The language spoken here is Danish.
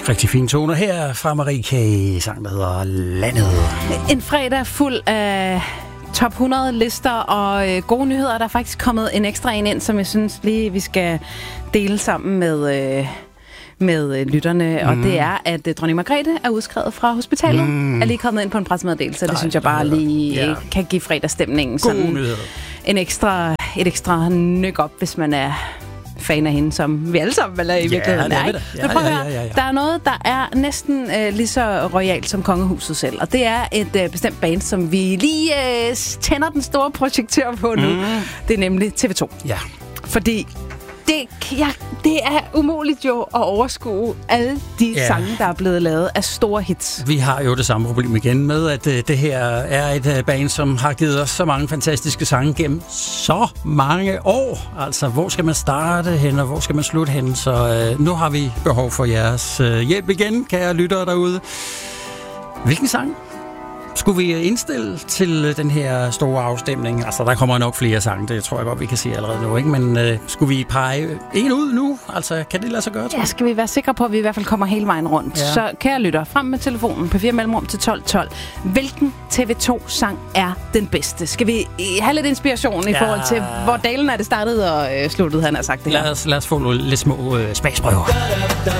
Rigtig fine toner her fra Marie K. Sang, der hedder Landet. En fredag fuld af top 100 lister og gode nyheder. Der er faktisk kommet en ekstra en ind, som jeg synes lige, vi skal dele sammen med lytterne. Og det er, at dronning Margrethe er udskrevet fra hospitalet. Er lige kommet ind på en pressemeddelelse. Det synes jeg bare lige kan give fredagsstemningen sådan et ekstra nyk op, hvis man er fan af hende, som vi alle sammen vel er i virkeligheden. Der er noget, der er næsten lige så royalt som kongehuset selv, og det er et bestemt band, som vi lige tænder den store projektør på nu. Det er nemlig TV2. Ja. Fordi det er umuligt jo at overskue alle de sange, der er blevet lavet af store hits. Vi har jo det samme problem igen med, at det her er et band, som har givet os så mange fantastiske sange gennem så mange år. Altså, hvor skal man starte hen, og hvor skal man slutte hen? Så nu har vi behov for jeres hjælp igen, kære lyttere derude. Hvilken sang skulle vi indstille til den her store afstemning? Altså, der kommer nok flere sange, det tror jeg godt, vi kan se allerede nu, ikke? Men skulle vi pege en ud nu? Altså, kan det lade sig gøre, tror jeg? Ja, skal vi være sikre på, at vi i hvert fald kommer hele vejen rundt. Ja. Så kære lytter, frem med telefonen på 4 mellemrum til 1212. Hvilken TV2-sang er den bedste? Skal vi have lidt inspiration i forhold til, hvor dalen er det startede og sluttede, han har sagt det her? Lad os få lidt små smagsprøver.